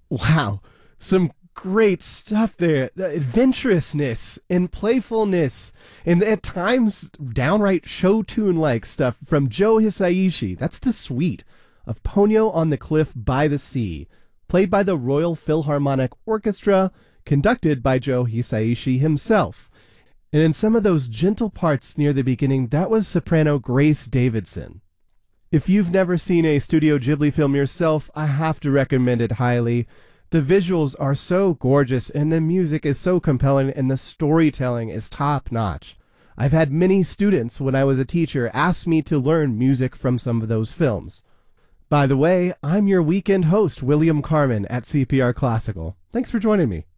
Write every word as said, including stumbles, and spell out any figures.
Wow, some great stuff there. The adventurousness and playfulness, and at times downright show tune like stuff from Joe Hisaishi. That's the suite of Ponyo on the Cliff by the Sea, played by the Royal Philharmonic Orchestra, conducted by Joe Hisaishi himself. And in some of those gentle parts near the beginning, that was soprano Grace Davidson. If you've never seen a Studio Ghibli film yourself, I have to recommend it highly. The visuals are so gorgeous, and the music is so compelling, and the storytelling is top-notch. I've had many students, when I was a teacher, ask me to learn music from some of those films. By the way, I'm your weekend host, William Carmen, at C P R Classical. Thanks for joining me.